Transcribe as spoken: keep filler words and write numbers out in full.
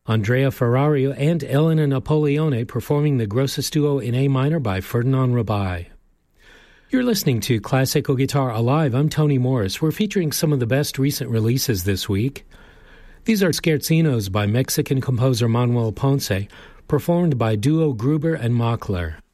Andrea Ferrario and Elena Napoleone performing the Grosses Duo in A minor by Ferdinand Rebay. You're listening to Classical Guitar Alive. I'm Tony Morris. We're featuring some of the best recent releases this week. These are Scherzinos by Mexican composer Manuel Ponce, performed by duo Gruber and Mockler.